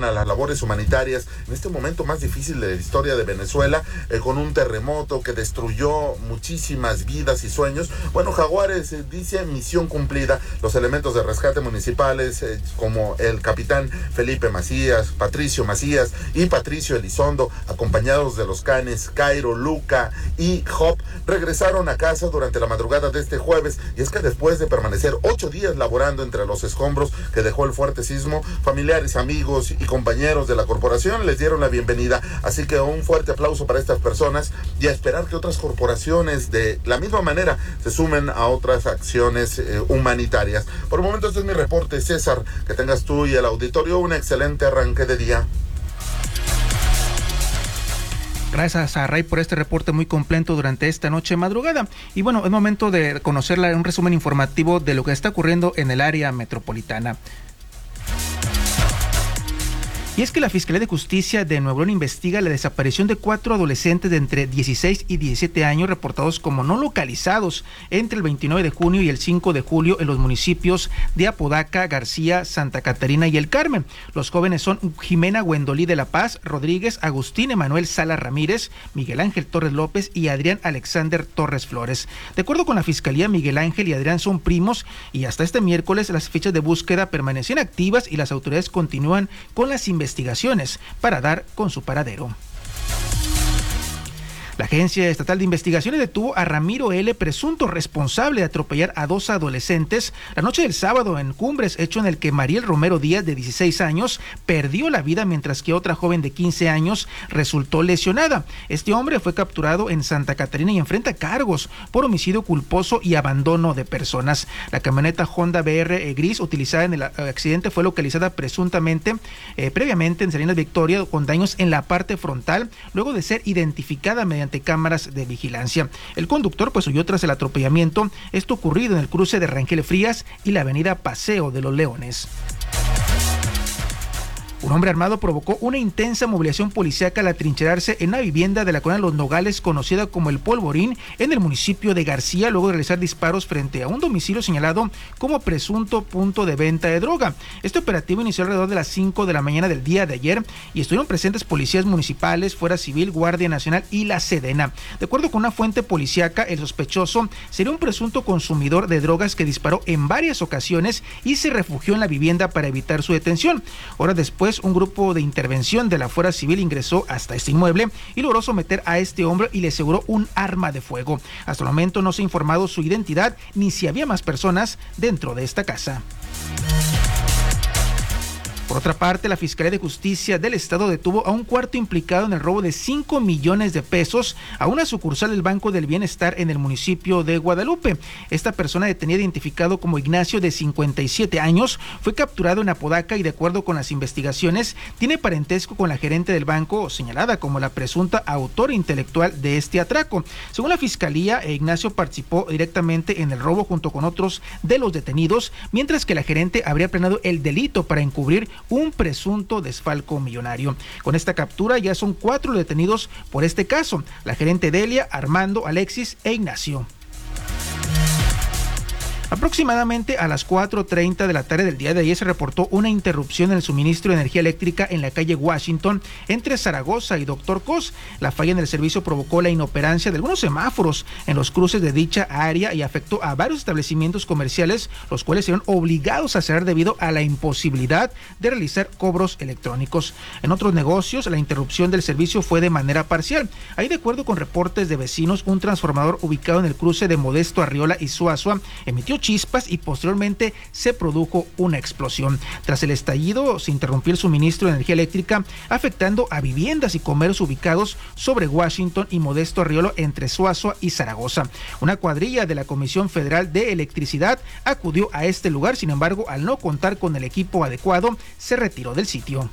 a las labores humanitarias en este momento más difícil de la historia de Venezuela, con un terremoto que destruyó muchísimas vidas y sueños. Bueno, Jaguares dice misión cumplida. Los elementos de rescate municipales, como el capitán Felipe Macías, Patricio Macías y Patricio Elizondo, acompañados de los canes Cairo, Luca y Job, regresaron a casa durante la madrugada de este jueves. Y es que después de permanecer 8 días laborando entre los escombros que dejó el fuerte sismo, familiares, amigos y compañeros de la corporación les dieron la bienvenida. Así que un fuerte aplauso para estas personas y a esperar que otras corporaciones de la misma manera se sumen a otras acciones humanitarias. Por el momento este es mi reporte, César. Que tengas tú y el auditorio un excelente arranque de día. Gracias a Ray por este reporte muy completo durante esta noche madrugada. Y bueno, es momento de conocer un resumen informativo de lo que está ocurriendo en el área metropolitana. Y es que la Fiscalía de Justicia de Nuevo León investiga la desaparición de 4 adolescentes de entre 16 y 17 años reportados como no localizados entre el 29 de junio y el 5 de julio en los municipios de Apodaca, García, Santa Catarina y El Carmen. Los jóvenes son Jimena Gwendolí de la Paz Rodríguez, Agustín Emanuel Sala Ramírez, Miguel Ángel Torres López y Adrián Alexander Torres Flores. De acuerdo con la Fiscalía, Miguel Ángel y Adrián son primos y hasta este miércoles las fichas de búsqueda permanecían activas y las autoridades continúan con las investigaciones para dar con su paradero. La Agencia Estatal de Investigaciones detuvo a Ramiro L., presunto responsable de atropellar a 2 adolescentes la noche del sábado en Cumbres, hecho en el que Mariel Romero Díaz, de 16 años, perdió la vida, mientras que otra joven de 15 años resultó lesionada. Este hombre fue capturado en Santa Catarina y enfrenta cargos por homicidio culposo y abandono de personas. La camioneta Honda BR gris utilizada en el accidente fue localizada previamente en Salinas Victoria con daños en la parte frontal, luego de ser identificada mediante cámaras de vigilancia. El conductor huyó tras el atropellamiento, esto ocurrido en el cruce de Rangel Frías y la avenida Paseo de los Leones. Un hombre armado provocó una intensa movilización policíaca al atrincherarse en una vivienda de la colonia Los Nogales, conocida como El Polvorín, en el municipio de García, luego de realizar disparos frente a un domicilio señalado como presunto punto de venta de droga. Este operativo inició alrededor de las 5 de la mañana del día de ayer y estuvieron presentes policías municipales, Fuerza Civil, Guardia Nacional y la Sedena. De acuerdo con una fuente policíaca, el sospechoso sería un presunto consumidor de drogas que disparó en varias ocasiones y se refugió en la vivienda para evitar su detención. Horas después, un grupo de intervención de la Fuerza Civil ingresó hasta este inmueble y logró someter a este hombre y le aseguró un arma de fuego. Hasta el momento no se ha informado su identidad ni si había más personas dentro de esta casa. Por otra parte, la Fiscalía de Justicia del Estado detuvo a un cuarto implicado en el robo de 5 millones de pesos a una sucursal del Banco del Bienestar en el municipio de Guadalupe. Esta persona, detenida identificado como Ignacio, de 57 años, fue capturado en Apodaca y, de acuerdo con las investigaciones, tiene parentesco con la gerente del banco, señalada como la presunta autora intelectual de este atraco. Según la Fiscalía, Ignacio participó directamente en el robo junto con otros de los detenidos, mientras que la gerente habría planeado el delito para encubrir un presunto desfalco millonario. Con esta captura ya son 4 detenidos por este caso: la gerente Delia, Armando, Alexis e Ignacio. Aproximadamente a las 4:30 de la tarde del día de ayer se reportó una interrupción en el suministro de energía eléctrica en la calle Washington entre Zaragoza y Dr. Cos. La falla en el servicio provocó la inoperancia de algunos semáforos en los cruces de dicha área y afectó a varios establecimientos comerciales, los cuales se vieron obligados a cerrar debido a la imposibilidad de realizar cobros electrónicos. En otros negocios, la interrupción del servicio fue de manera parcial. Ahí, de acuerdo con reportes de vecinos, un transformador ubicado en el cruce de Modesto Arriola y Suazua emitió chispas y posteriormente se produjo una explosión. Tras el estallido se interrumpió el suministro de energía eléctrica, afectando a viviendas y comercios ubicados sobre Washington y Modesto Arriola entre Suazua y Zaragoza. Una cuadrilla de la Comisión Federal de Electricidad acudió a este lugar, sin embargo, al no contar con el equipo adecuado, se retiró del sitio.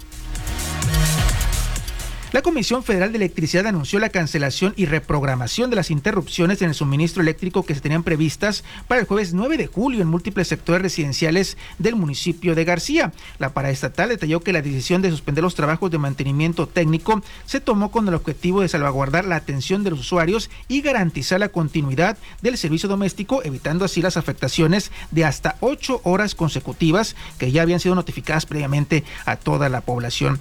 La Comisión Federal de Electricidad anunció la cancelación y reprogramación de las interrupciones en el suministro eléctrico que se tenían previstas para el jueves 9 de julio en múltiples sectores residenciales del municipio de García. La paraestatal detalló que la decisión de suspender los trabajos de mantenimiento técnico se tomó con el objetivo de salvaguardar la atención de los usuarios y garantizar la continuidad del servicio doméstico, evitando así las afectaciones de hasta 8 horas consecutivas que ya habían sido notificadas previamente a toda la población.